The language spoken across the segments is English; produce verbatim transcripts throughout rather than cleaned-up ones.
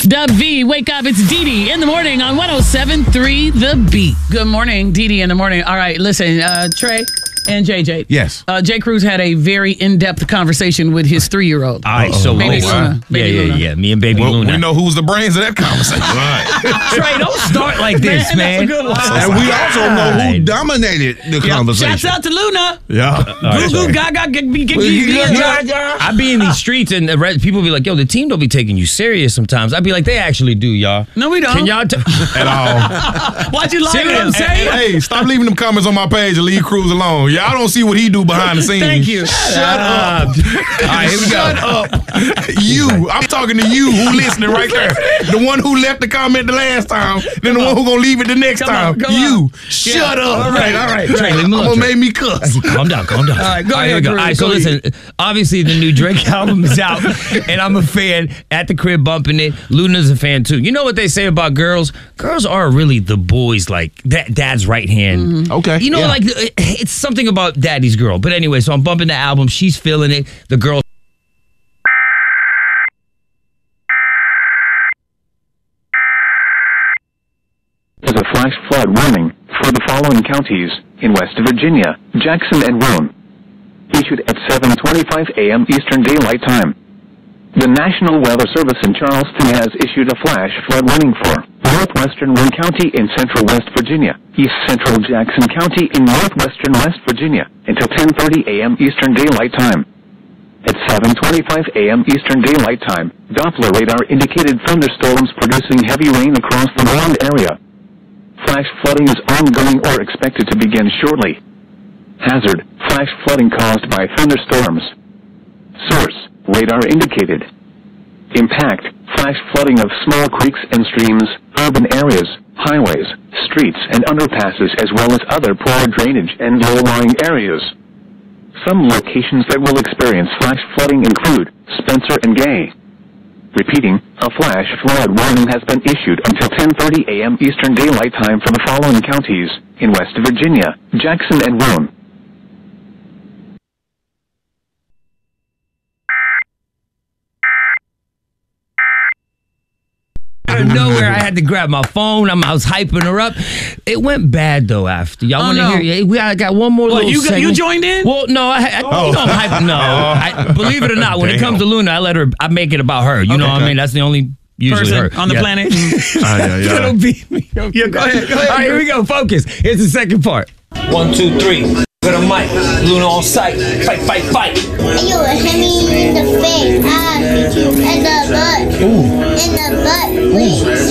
Dub V, wake up. It's Dee Dee in the morning on one oh seven point three The Beat. Good morning, Dee Dee in the morning. All right, listen, uh, Trey and J J. Yes. Uh, Jay Cruz had a very in-depth conversation with his three-year-old. All right, so Baby Luna. Luna. Baby yeah, yeah, Luna. yeah. Me and Baby Well, Luna. we know who's the brains of that conversation. Right. Trey, don't start like this, man. That's a good one. And we also know who dominated the Yeah, conversation. shouts out to Luna. Yeah. Goo Goo Gaga. Get, get, get, get, get, I be in these streets and the red, people be like, yo, the team don't be taking you serious sometimes. I be like, they actually do, y'all. No, we don't. Can y'all t- At all. Why'd you lie See to what him? I'm saying? Hey, stop leaving them comments on my page and leave Cruz alone. Y'all don't see what he do behind the scenes. Thank you. Shut up. All right, here we go. Shut up. You. I'm talking to you who listening right there. The one who left the comment the last time, then the one who gonna leave it the next Come time. on, come you. on. Shut Yeah. up. All right, all right. Trey, leave me alone, I'm gonna Trey. make me cuss. Calm down, calm down. All right, go here ahead, we go. Cruz. All right, so Go listen, obviously the new Drake album is out, and I'm a fan at the crib bumping it. Luna's a fan too. You know what they say about girls? Girls are really the boys, like that dad's right hand. Mm-hmm. Okay. You know, yeah. like it's something about daddy's girl. But anyway, so I'm bumping the album. She's feeling it. The girl. There's a flash flood warning for the following counties in West Virginia, Jackson and Roane. Issued at seven twenty-five a.m. Eastern Daylight Time. The National Weather Service in Charleston has issued a flash flood warning for northwestern Roane County in central West Virginia, east central Jackson County in northwestern West Virginia until ten thirty a.m. Eastern Daylight Time. At seven twenty-five a.m. Eastern Daylight Time, Doppler radar indicated thunderstorms producing heavy rain across the Roane area. Flash flooding is ongoing or expected to begin shortly. Hazard, flash flooding caused by thunderstorms. Source, radar indicated. Impact, flash flooding of small creeks and streams, urban areas, highways, streets and underpasses as well as other poor drainage and low-lying areas. Some locations that will experience flash flooding include Spencer and Gay. Repeating, a flash flood warning has been issued until ten thirty a.m. Eastern Daylight Time for the following counties in West Virginia, Jackson and Roane. Out of nowhere, I had to grab my phone. I'm, I was hyping her up. It went bad though. After y'all Oh, want to no. hear? Yeah, we I got one more What, little. you got- segment. you joined in? Well, no, I, I Oh. you know I'm hyping. No, I, believe it or not, when it comes to Luna, I let her. I make it about her. You know what I mean? That's the only usually Person her on the Yeah. planet. Ah, yeah, yeah. It'll beat me. Yeah, go ahead, go ahead. All right, here we go. Focus. Here's the second part. One, two, three. Got a mic. Luna on sight. Fight, fight, fight. You hit me in the face, I hit you in the butt, in the butt, please.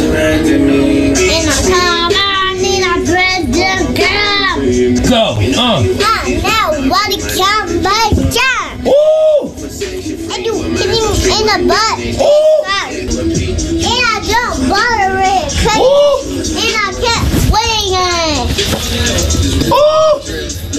In the car, I need a president girl. Go. Uh. Now, now, what it can be done? Ooh. And you hit me in the butt, and I don't bother it, Ooh. and I kept waiting. Ooh.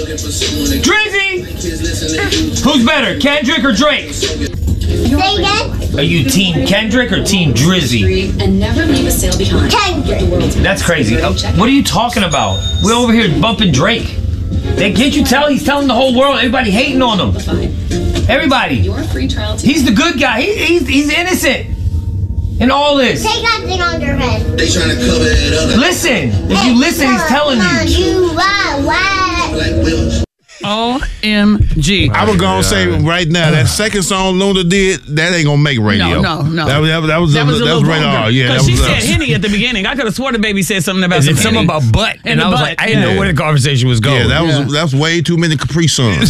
Drizzy. Who's better, Kendrick or Drake? Say again? Are you team Kendrick or team Drizzy? And never leave a sale behind. Kendrick. The world's That's crazy. Uh, what are you talking about? We're over here bumping Drake. They, can't you tell? He's telling the whole world. Everybody hating on him. Everybody. Your free trial to He's the good guy. He, he's he's innocent in all this. Take that thing on your head. They trying to cover it up. Listen. If you listen, he's telling you. You are what? Like Will. O M G. I was gonna say right now that second song Luna did, that ain't gonna make radio. No, no, no. That was that was that was, That was a that little was radar. vulgar. Yeah, that Because she was said uh, Henny at the beginning. I could have sworn the baby said something about Is some it something Henny. about butt? In And the I was butt, like, I didn't yeah. know where the conversation was going. yeah, that was Yeah. that was way too many Capri Suns.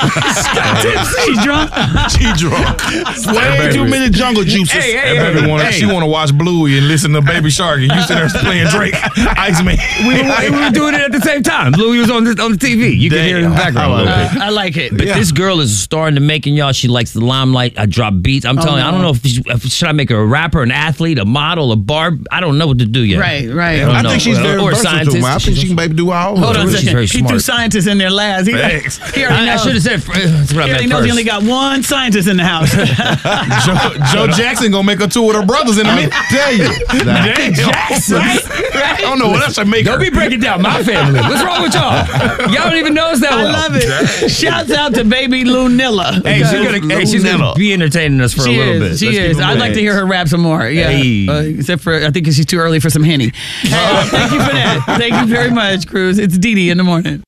She drunk. She drunk. Way too many jungle juices. Hey, hey, That baby hey, wanna- hey. She want to watch Bluey and listen to Baby Shark, and you sit there playing Drake, Iceman. we, were, we were doing it at the same time. Louis was on the, on the T V. You can hear it in the Damn. background a little Uh, bit. I like it. But Yeah. this girl is a star in the making, y'all. She likes the limelight. I drop beats. I'm telling you, I don't know if, she, if should I make her a rapper, an athlete, a model, a barb. I don't know what to do yet. Right, right. I don't I know. think she's very Or versatile. scientist. Man. I think she can maybe do all. Hold on a She's second. very He smart. threw scientists in there last. He, Thanks. he already I, I knows, should have said. That's what I he already meant knows first. he only got one scientist in the house. Joe, Joe Jackson gonna make a tour with her brothers in a minute. Tell you, Damn, Jackson. I don't know what else I make Don't her. be breaking down my family. What's wrong with y'all? Y'all don't even notice that I well. love love it. Shouts out to baby Lunilla. Hey, she's gonna, hey, she's gonna be entertaining us for She a little is. bit. She Let's is. keep it I'd like moving. to hear her rap some more. Yeah. Hey. Uh, except for, I think she's too early for some Henny. Uh, thank you for that. Thank you very much, Cruz. It's Dee Dee in the morning.